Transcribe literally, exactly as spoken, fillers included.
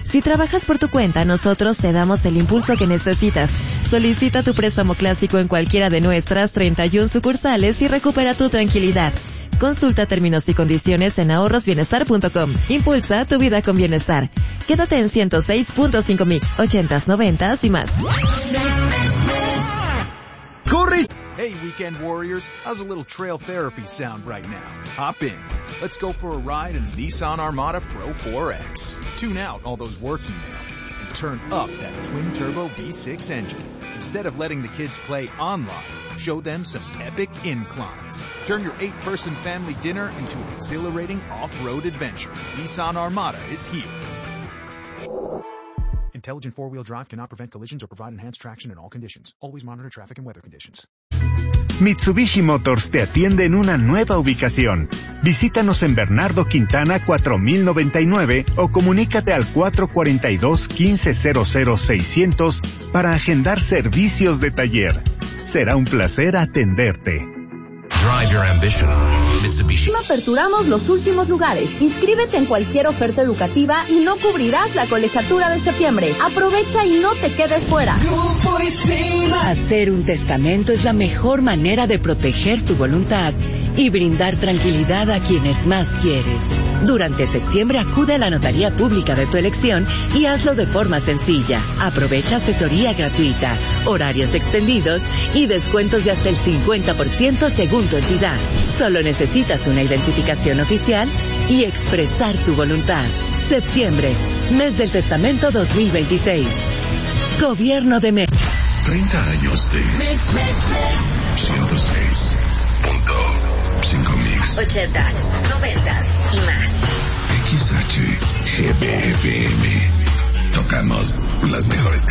Si trabajas por tu cuenta, nosotros te damos el impulso que necesitas. Solicita tu préstamo clásico en cualquiera de nuestras treinta y una sucursales y recupera tu tranquilidad. Consulta términos y condiciones en ahorros bienestar punto com. Impulsa tu vida con bienestar. Quédate en ciento seis punto cinco Mix, ochentas, noventas y más. ¡Corre! Hey, Weekend Warriors, how's a little trail therapy sound right now? Hop in. Let's go for a ride in the Nissan Armada Pro four X. Tune out all those work emails and turn up that twin-turbo V six engine. Instead of letting the kids play online, show them some epic inclines. Turn your eight-person family dinner into an exhilarating off-road adventure. Nissan Armada is here. Intelligent four-wheel drive cannot prevent collisions or provide enhanced traction in all conditions. Always monitor traffic and weather conditions. Mitsubishi Motors te atiende en una nueva ubicación. Visítanos en Bernardo Quintana cuatro mil noventa y nueve o comunícate al cuatro cuatro dos, uno cinco cero cero seiscientos para agendar servicios de taller. Será un placer atenderte. Drive your ambition. Mitsubishi. Aperturamos los últimos lugares. Inscríbete en cualquier oferta educativa y no cubrirás la colegiatura de septiembre. Aprovecha y no te quedes fuera. Hacer un testamento es la mejor manera de proteger tu voluntad y brindar tranquilidad a quienes más quieres. Durante septiembre acude a la notaría pública de tu elección y hazlo de forma sencilla. Aprovecha asesoría gratuita, horarios extendidos y descuentos de hasta el cincuenta por ciento según tu entidad. Solo necesitas una identificación oficial y expresar tu voluntad. Septiembre, mes del testamento dos mil veintiséis. Gobierno de México. treinta años de ciento seis punto cinco Mix. ochentas, noventas y más. X H G B F M. Tocamos las mejores canciones.